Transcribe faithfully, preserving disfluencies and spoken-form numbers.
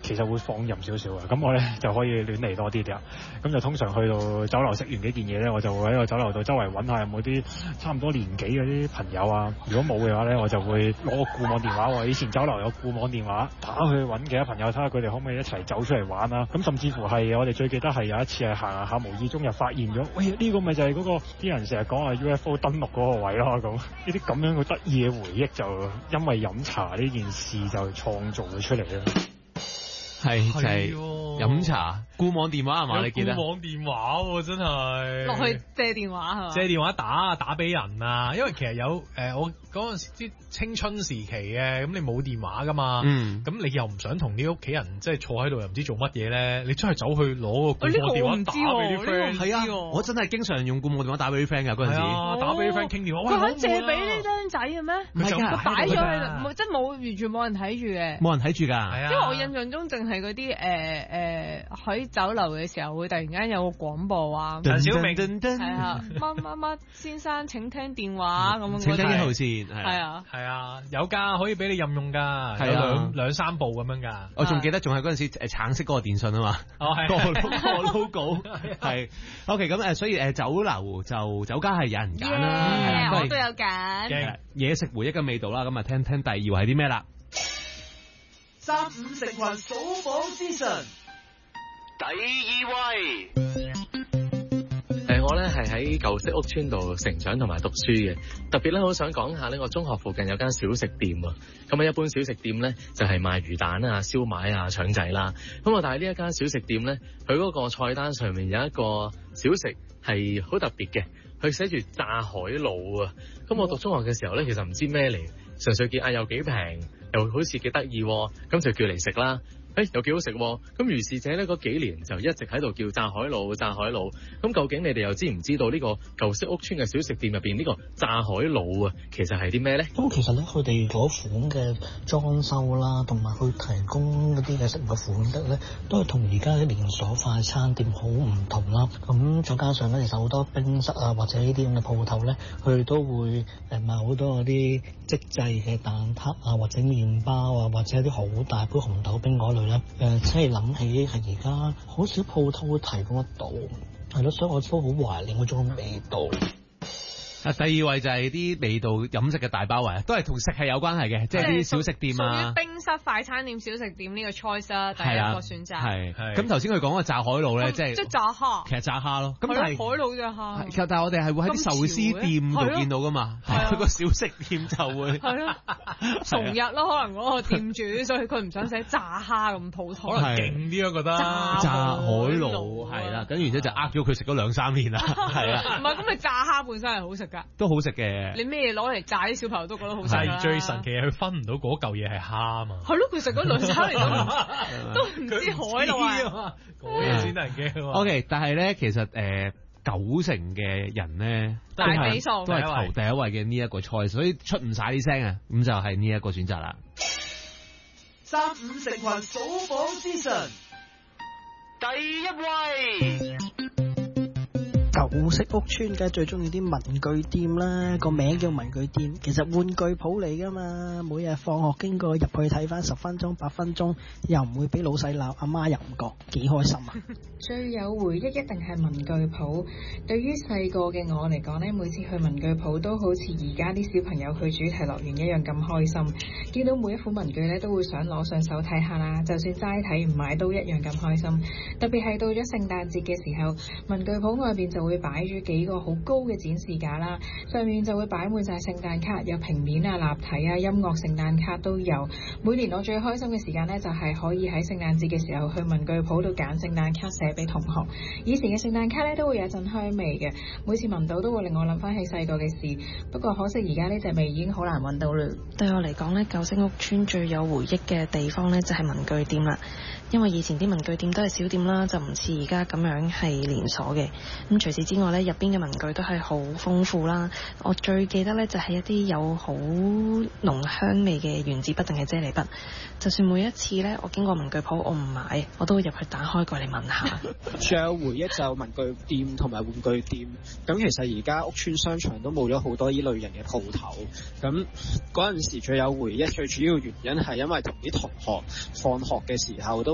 其實會放任少少嘅，咁我咧就可以亂嚟多啲啲啊。咁就通常去到酒樓食完幾件嘢咧，我就會喺個酒樓度周圍揾下有冇啲差唔多年紀嗰啲朋友啊。如果冇嘅話咧，我就會攞個固網電話喎。以前酒樓有固網電話，打去揾其他朋友睇下佢哋可唔可以一齊走出嚟玩啊。咁甚至乎係我哋最記得係有一次係行下無意中又發現咗，喂呢、呢個咪就係嗰、嗰個啲人成日講話 U F O 登陸嗰個位咯。咁呢啲咁樣嘅得意嘅回憶就因為飲茶呢件事就創造咗出嚟啦。 係就係、是、飲茶固網電話係嘛？你記得固網電話喎、啊，真係落去借電話係嘛？ 借電話打打俾人啊！因為其實有誒、呃，我嗰陣時啲青春時期嘅，咁你冇電話噶嘛，咁、嗯、你又唔想同啲屋企人即係坐喺度又唔知做乜嘢咧，你真係走去攞個固網電話打俾啲 friend。 係啊，我真係經常用固網電話打俾啲 friend 噶嗰陣時。 啊，打俾啲 friend 傾電話。 佢肯借俾呢張仔嘅咩？ 唔係㗎， 佢擺咗喺度，即係冇完全冇人睇住嘅。 冇人睇住㗎。 因為我印象中淨係嗰啲誒誒喺酒樓嘅時候會突然間有個廣播啊， 陳小明係啊，乜乜乜先生請聽電話咁樣。 請聽一號線係啊係啊，有㗎，可以俾你任用㗎，係兩兩三部咁樣㗎。 我仲記得仲係嗰陣時誒橙色嗰個電訊啊嘛， 哦係個 logo 係 OK 咁誒，所以誒酒樓就酒家係有人揀啦， 我都有揀嘢食回憶嘅味道啦。咁啊聽聽第二位係啲咩啦？ 三五成群數榜資訊，第二位。 誒，我咧係喺舊式屋邨度成長同埋讀書嘅，特別咧好想講下呢，我中學附近有間小食店啊。咁啊，一般小食店咧就係賣魚蛋啊、燒賣啊、腸仔啦。咁啊，但係呢一間小食店咧，佢嗰個菜單上面有一個小食係好特別嘅，佢寫住炸海鹵啊。咁我讀中學嘅時候咧，其實唔知咩嚟，純粹見啊又幾平，又好似幾得意，咁就叫嚟食啦。誒、欸，又幾好食喎！咁如是者咧，嗰幾年就一直喺度叫炸海鹵、炸海鹵。咁究竟你哋又知唔知道呢個舊式屋邨嘅小食店入邊呢個炸海鹵啊，其實係啲咩咧？ 咁其實咧，佢哋嗰款嘅裝修啦，同埋佢提供嗰啲嘅食物款式咧，都係同而家啲連鎖快餐店好唔同啦。咁再加上咧，其實好多冰室啊，或者呢啲咁嘅鋪頭咧，佢哋都會誒賣好多嗰啲即製嘅蛋撻啊，或者麵包啊，或者一啲好大杯紅豆冰嗰類咧。誒，即係諗起係而家好少鋪頭會提供得到，係咯，所以我都好懷念嗰種味道。 啊，第二位就係啲味道飲食嘅大包圍，都係同食係有關係嘅，即係啲小食店啊。 屬於冰室快餐店、小食店呢個 choice 啦，第一個選擇。 係係。咁頭先佢講嘅炸海鹵咧，即係即係炸蝦。 其實炸蝦咯。咁但係海鹵炸蝦。 其實但係我哋係會喺啲壽司店度見到噶嘛，係個小食店就會。 係啊。崇日咯，可能嗰個店主，所以佢唔想寫炸蝦咁普通。 可能勁啲啊，覺得。 炸海鹵係啦，跟住之後就呃咗佢食咗兩三年啦，係啊。 唔係，咁你炸蝦本身係好食。 都好食嘅， 你咩攞嚟炸啲小朋友都覺得好食啦。 係最神奇係佢分唔到嗰嚿嘢係蝦啊嘛。 係咯，佢食咗兩餐嚟都都唔知海鹵啊， 嗰嘢先得人驚。 O K， 但係咧，其實誒、呃、九成嘅人咧大比數都係投第一位嘅呢一個菜，所以出唔晒啲聲啊，咁就係呢一個選擇啦。 三五成群數榜資訊，第一位。 舊式屋邨嘅最中意啲文具店啦，個名叫文具店，其實玩具鋪嚟噶嘛。每日放學經過入去睇翻十分鐘、八分鐘，又唔會俾老細鬧，阿媽又唔覺，幾開心啊！ 最有回憶一定係文具鋪。對於細個嘅我嚟講呢，每次去文具鋪都好似而家啲小朋友去主題樂園一樣咁開心。見到每一款文具呢，都會想攞上手睇下啦。就算齋睇唔買都一樣咁開心。特別係到咗聖誕節嘅時候，文具鋪外邊就會擺住幾個好高嘅展示架啦，上面就會擺滿晒聖誕卡，有平面啊、立體啊、音樂聖誕卡都有。每年我最開心嘅時間呢，就係可以喺聖誕節嘅時候去文具鋪度揀聖誕卡寫俾同學。以前嘅聖誕卡呢，都會有一陣香味嘅，每次聞到都會令我諗翻起細個嘅事。不過可惜而家呢隻味已經好難聞到啦。 對我嚟講呢，舊式屋邨最有回憶嘅地方呢，就係文具店啦。因為以前啲文具店都係小店啦，就唔似而家咁樣係連鎖嘅。咁除此之外呢，入邊嘅文具都係好豐富啦。我最記得呢，就係一啲有好濃香味嘅原子筆定係啫喱筆。就算每一次呢，我經過文具鋪，我唔買，我都會入去打開過嚟聞下。 最有回憶就文具店同埋玩具店。咁其實而家屋邨商場都冇咗好多呢類型嘅鋪頭。咁嗰陣時最有回憶，最主要原因係因為同啲同學放學嘅時候都